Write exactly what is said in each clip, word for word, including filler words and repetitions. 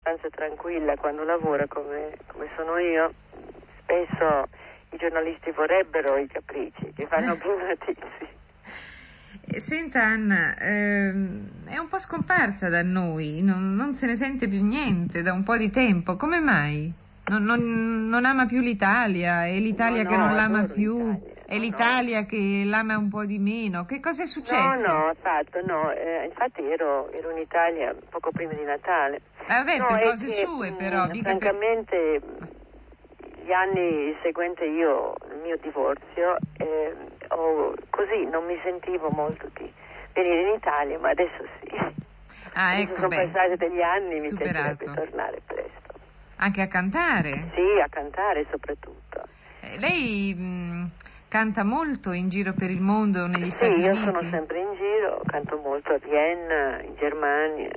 abbastanza tranquilla quando lavora come, come sono io. Spesso i giornalisti vorrebbero i capricci, che fanno più notizie. Senta Anna, ehm, è un po' scomparsa da noi, non, non se ne sente più niente da un po' di tempo, come mai? Non, non, non ama più l'Italia, è l'Italia No, che no, non l'ama adoro più, l'Italia. è No, l'Italia no. che l'ama un po' di meno, che cosa è successo? No, no, affatto, no, eh, infatti ero, ero in Italia poco prima di Natale. Vabbè, no, per è cose che, sue mh, però, mica francamente gli anni seguenti io, il mio divorzio, eh, ho, così non mi sentivo molto di venire in Italia, ma adesso sì. Ah, Adesso ecco, sono beh, passati degli anni, mi superato. piacerebbe tornare presto. Anche a cantare? Sì, a cantare soprattutto. Eh, lei mh, canta molto in giro per il mondo, negli Sì, Stati io Uniti? sono sempre in giro, canto molto a Vienna, in Germania,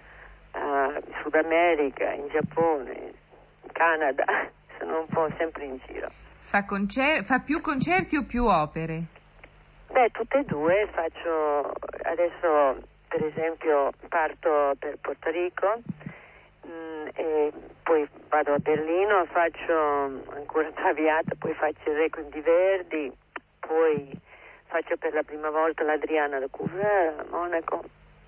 in Sud America, in Giappone, in Canada, sono un po' sempre in giro. Fa, concer- fa più concerti o più opere? Beh, tutte e due, faccio adesso per esempio parto per Porto Rico mh, e poi vado a Berlino, faccio ancora Traviata, poi faccio il Requiem di Verdi, poi faccio per la prima volta l'Adriana de Couvreur a Monaco,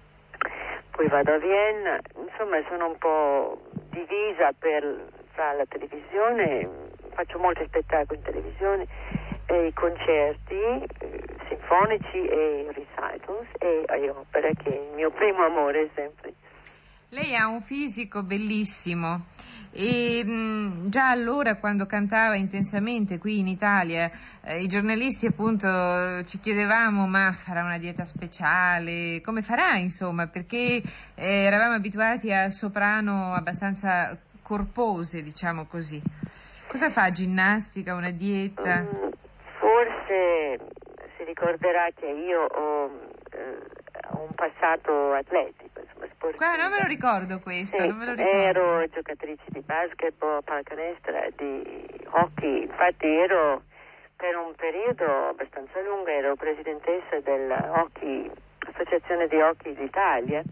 poi vado a Vienna, insomma sono un po' divisa per, fra la televisione, faccio molti spettacoli in televisione, e i concerti eh, sinfonici e recitals e, e opere, che è il mio primo amore sempre. Lei ha un fisico bellissimo e mh, già allora quando cantava intensamente qui in Italia eh, i giornalisti appunto ci chiedevamo ma farà una dieta speciale, come farà insomma, perché eh, eravamo abituati a soprano abbastanza corpose, diciamo così. Cosa fa? Ginnastica, una dieta? Mm, forse si ricorderà che io ho, eh, ho un passato atletico, insomma, sportivo. Qua non me lo ricordo questo, sì, non me lo ricordo. ero giocatrice di basketball, pallacanestro, di hockey, infatti ero per un periodo abbastanza lungo, ero presidentessa della hockey, associazione di hockey d'Italia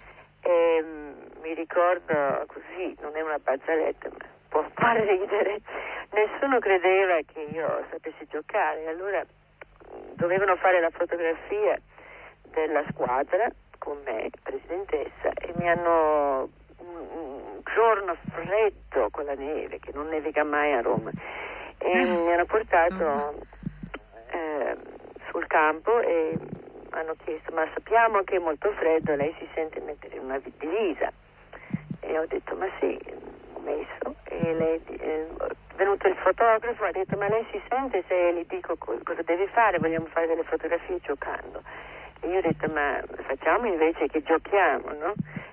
e mm, mi ricordo così, non è una barzelletta ma può fare ridere, nessuno credeva che io sapessi giocare, allora mh, dovevano fare la fotografia della squadra con me, presidentessa, e mi hanno un, un giorno freddo con la neve, che non nevica mai a Roma, e mi hanno portato eh, sul campo e hanno chiesto ma sappiamo che è molto freddo, lei si sente mettere una divisa? E ho detto ma sì, ho messo, e lei è venuto il fotografo, ha detto ma lei si sente se le dico co- cosa deve fare, vogliamo fare delle fotografie giocando. E io ho detto ma facciamo invece che giochiamo, no?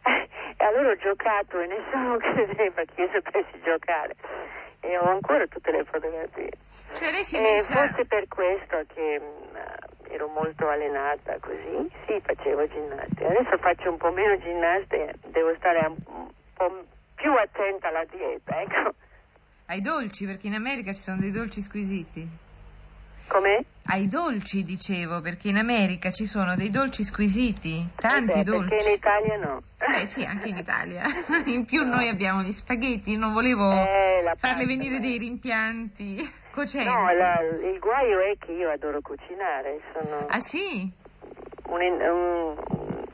E allora ho giocato e nessuno credeva che io sapessi giocare e ho ancora tutte le fotografie. Cioè lei si è e messa... forse per questo che mh, ero molto allenata così, sì, facevo ginnastica. Adesso faccio un po' meno ginnastica, devo stare un, un po' più attenta alla dieta, ecco. Ai dolci, perché in America ci sono dei dolci squisiti. Com'è? Ai dolci, dicevo, perché in America ci sono dei dolci squisiti, tanti eh beh, dolci. perché in Italia no. Beh sì, anche in Italia. In più No. noi abbiamo gli spaghetti, non volevo Eh, la farle pasta, venire ma- dei rimpianti cocenti. No, la, il guaio è che io adoro cucinare, sono Ah sì? un, un,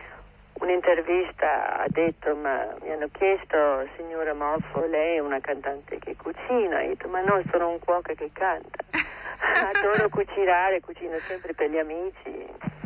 un'intervista ha detto ma mi hanno chiesto signora Moffo, lei è una cantante che cucina? Io ho detto ma no, sono un cuoco che canta. Adoro cucinare, cucino sempre per gli amici.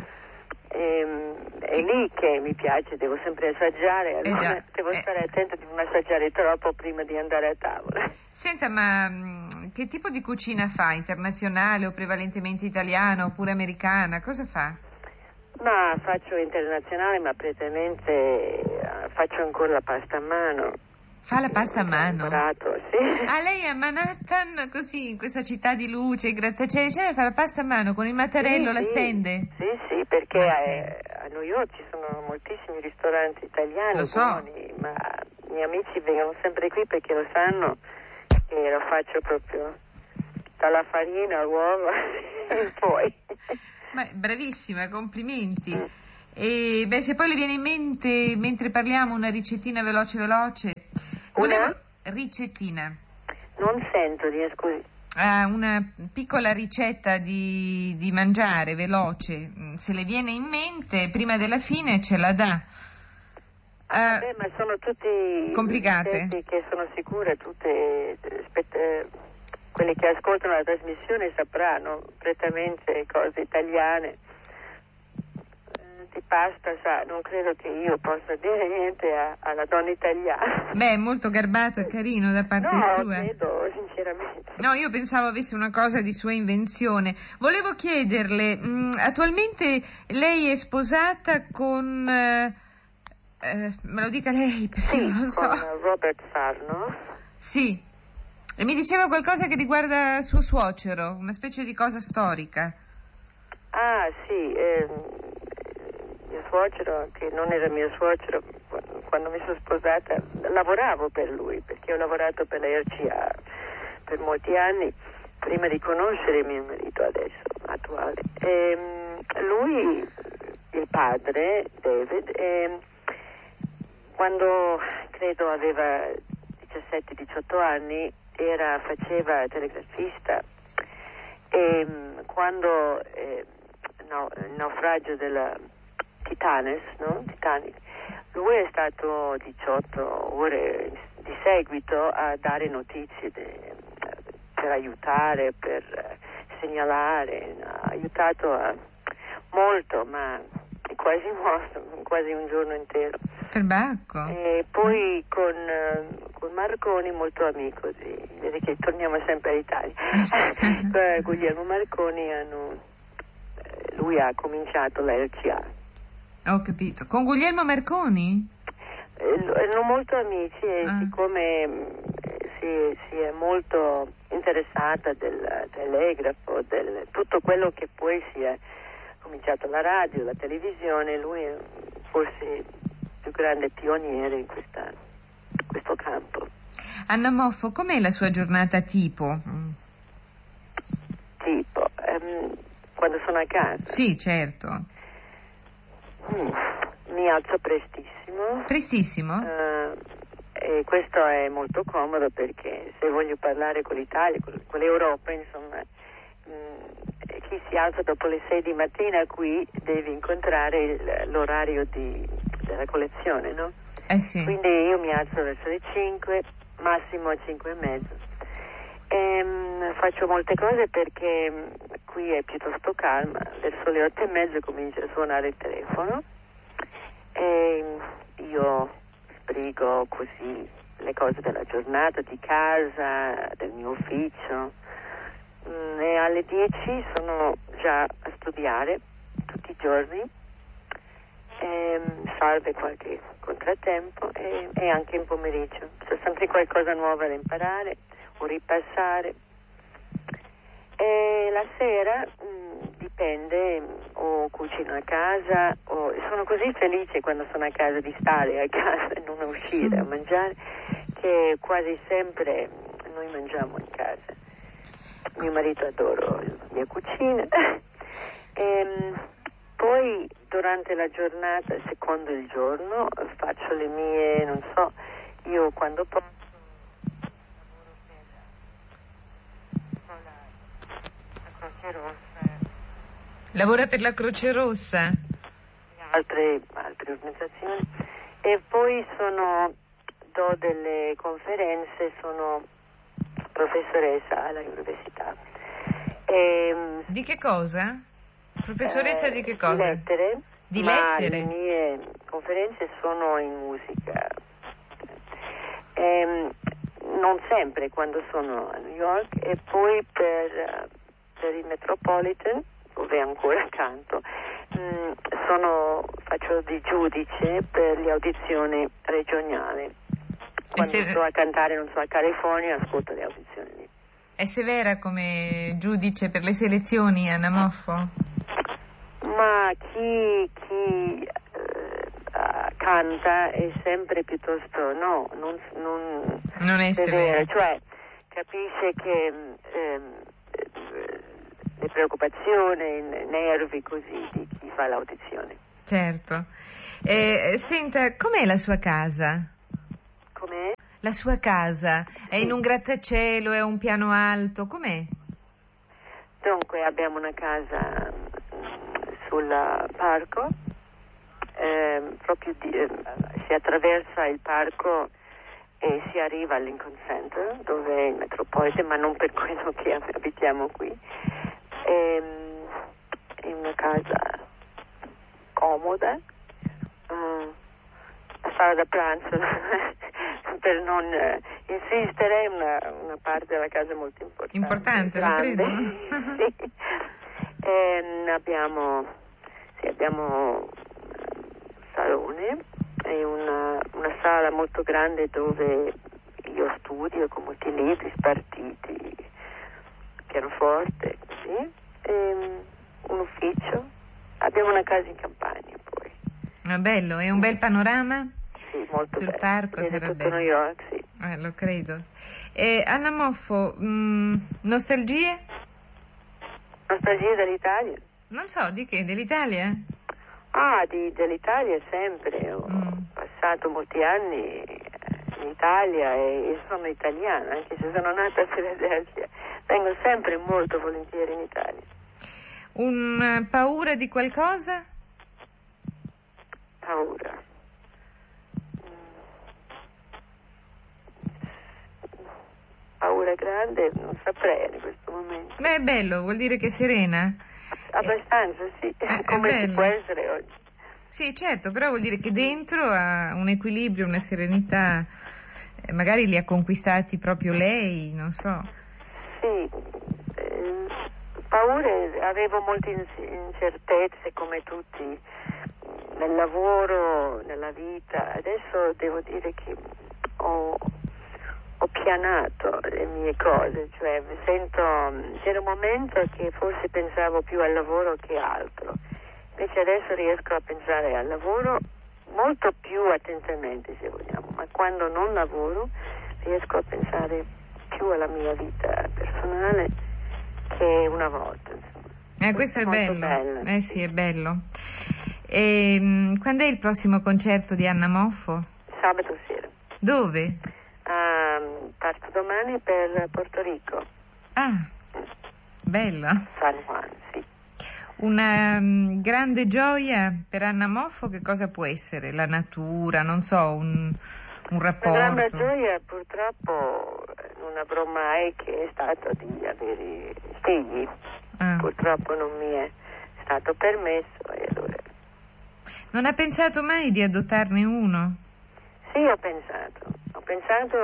E, è lì che mi piace, devo sempre assaggiare, allora Eh già, devo eh. stare attenta di non assaggiare troppo prima di andare a tavola. Senta, ma mh, che tipo di cucina fa? Internazionale o prevalentemente italiana oppure americana? Cosa fa? Ma faccio internazionale, ma prettamente eh, faccio ancora la pasta a mano. Fa la pasta a Ho mano? imparato, sì. Ah, lei è a Manhattan, così, in questa città di luce, grattacieli, cioè, fa la pasta a mano con il mattarello, Sì, la sì, stende? sì, sì, perché Ma eh, senta. a New York ci sono moltissimi ristoranti italiani Lo so. buoni, ma i miei amici vengono sempre qui perché lo sanno che lo faccio proprio dalla farina all'uovo in poi. Ma bravissima, complimenti. Mm. E beh, se poi le viene in mente, mentre parliamo, una ricettina veloce veloce. Volevo... Una? Ricettina. Non sento, Dio, scusi. Ah, una piccola ricetta di, di mangiare veloce, se le viene in mente, prima della fine ce la dà. Ah, Uh, beh, ma sono tutti complicate che sono sicure, tutte aspetta, quelli che ascoltano la trasmissione sapranno prettamente cose italiane. Di pasta, sa, non credo che io possa dire niente a, alla donna italiana. Beh, è molto garbato e carino da parte no, sua. No, credo, sinceramente. No, io pensavo avesse una cosa di sua invenzione. Volevo chiederle, mh, attualmente lei è sposata con... Eh, eh, me lo dica lei, perché sì, non lo so. Con Robert Sarno. Sì, e mi diceva qualcosa che riguarda suo suocero, una specie di cosa storica. Ah, sì, ehm... mio suocero, che non era mio suocero quando mi sono sposata, lavoravo per lui, perché ho lavorato per la R C A per molti anni prima di conoscere mio marito adesso attuale. E, lui, il padre David, e, quando credo aveva diciassette diciotto anni era, faceva telegrafista e quando eh, no, il naufragio della Titanes, no? Titanic. Lui è stato diciotto ore di seguito a dare notizie de, per aiutare, per segnalare, ha aiutato a, molto, ma è quasi morto, quasi un giorno intero. Perbacco. E poi con, con Marconi, molto amico di, vedi che torniamo sempre all'Italia. Con Guglielmo Marconi hanno, lui ha cominciato la R C A. Ho capito. Con Guglielmo Marconi? Erano molto amici e ah. siccome eh, si, si è molto interessata del telegrafo, del tutto quello che poi si è cominciato la radio, la televisione, lui è forse il più grande pioniere in questa, questo campo. Anna Moffo, com'è la sua giornata tipo? Tipo, um, quando sono a casa? Sì, certo. Mm. Mi alzo prestissimo. Prestissimo? Uh, e questo è molto comodo perché se voglio parlare con l'Italia, con, con l'Europa, insomma, mh, chi si alza dopo le sei di mattina qui deve incontrare il, l'orario di, della colazione, no? Eh sì. Quindi io mi alzo verso le cinque, massimo a cinque e mezzo. E, mh, faccio molte cose perché mh, qui è piuttosto calma, verso le otto e mezzo comincia a suonare il telefono e io sbrigo così le cose della giornata, di casa, del mio ufficio mm, e alle dieci sono già a studiare tutti i giorni, e, salve qualche contrattempo e, e anche in pomeriggio c'è sempre qualcosa nuovo da imparare o ripassare. E la sera mh, dipende, mh, o cucino a casa o sono così felice quando sono a casa di stare a casa e non uscire a mangiare che quasi sempre mh, noi mangiamo in casa. Mio marito adora la mia cucina e mh, poi durante la giornata, secondo il giorno, faccio le mie, non so, io quando posso Rossa. Lavora per la Croce Rossa? Altre, altre organizzazioni. E poi sono, do delle conferenze, sono professoressa all'università. E, di che cosa? Professoressa eh, di che cosa? Di lettere. Di ma lettere? Le mie conferenze sono in musica. E, non sempre quando sono a New York e poi per... per il Metropolitan, dove ancora canto, mh, sono, faccio di giudice per le audizioni regionali. Quando se... so a cantare, non so, a California, ascolto le audizioni lì. È severa come giudice per le selezioni, Anna Moffo? Ma chi, chi uh, canta è sempre piuttosto, no, non, non, non è severa. Cioè, capisce che... Um, le preoccupazioni, i nervi così di chi fa l'audizione. Certo. Eh, senta, com'è la sua casa? Com'è? La sua casa è in un grattacielo, è un piano alto, com'è? Dunque abbiamo una casa sul parco, eh, proprio di, eh, si attraversa il parco e si arriva al Lincoln Center, dove è il Metropolitan, ma non per quello che abitiamo qui. È, è una casa comoda, uh, la sala da pranzo per non uh, insistere è una, una parte della casa molto importante. Importante, grande. lo credo. Sì. E abbiamo, sì, abbiamo un salone e una, una sala molto grande dove io studio con molti libri spartiti, pianoforte, così, e un ufficio. Abbiamo una casa in campagna poi. Ah, bello, è un bel panorama? Sì, molto Sul bello. parco Viene sarà tutto bello. New York, sì. Eh, lo credo. E Anna Moffo, mh, nostalgie? Nostalgia dell'Italia? Non so, di che? Dell'Italia? Ah, di, dell'Italia sempre. Ho Mm. passato molti anni in Italia e, e sono italiana, anche se sono nata a Filadelfia. Vengo sempre molto volentieri in Italia. Un uh, paura di qualcosa? Paura. Paura grande, non saprei in questo momento. Beh, è bello, vuol dire che è serena? Abbastanza, sì, è come si bello. può essere oggi. Sì, certo, però vuol dire che dentro ha un equilibrio, una serenità, eh, magari li ha conquistati proprio lei, non so. Sì, eh, paure, avevo molte incertezze come tutti nel lavoro, nella vita. Adesso devo dire che ho, ho pianato le mie cose, cioè mi sento, c'era un momento che forse pensavo più al lavoro che altro, invece adesso riesco a pensare al lavoro molto più attentamente, se vogliamo, ma quando non lavoro riesco a pensare più alla mia vita personale che una volta. Eh, questo è molto bello. bello. Eh sì, è bello. E, mh, quando è il prossimo concerto di Anna Moffo? Sabato sera. Dove? Um, parto domani per Porto Rico. Ah, bello. San Juan, sì. Una um, grande gioia per Anna Moffo, che cosa può essere? La natura, non so, un, un rapporto? La grande gioia purtroppo non avrò mai che è stato di avere figli. Ah. Purtroppo non mi è stato permesso e allora... Non ha pensato mai di adottarne uno? Sì, ho pensato, ho pensato,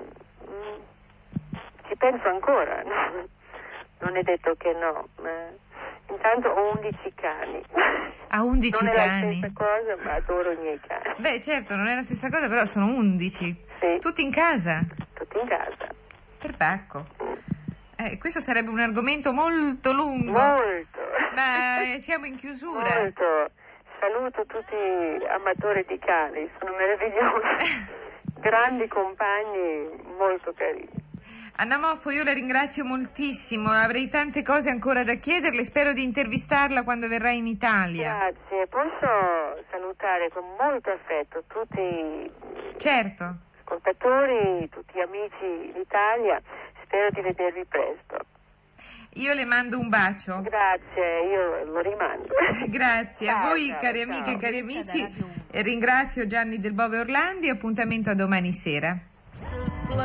mm, ci penso ancora, no? Non è detto che no, ma intanto ho undici cani. Ha undici non cani? Non è la stessa cosa, ma adoro i miei cani. Beh, certo, non è la stessa cosa, però sono undici. Sì. Tutti in casa? Tutti in casa. Perbacco. Eh, questo sarebbe un argomento molto lungo. Molto. Ma eh, siamo in chiusura. Molto. Saluto tutti gli amatori di cani, sono meravigliosi, grandi compagni, molto carini. Anna Moffo, io la ringrazio moltissimo, avrei tante cose ancora da chiederle, spero di intervistarla quando verrà in Italia. Grazie, posso salutare con molto affetto tutti i certo. ascoltatori, tutti gli amici d'Italia, spero di vedervi presto. Io le mando un bacio. Grazie, io lo rimando. Grazie ciao, a voi, ciao, cari ciao. amiche e cari amici. Ringrazio Gianni Del Bove Orlandi, appuntamento a domani sera.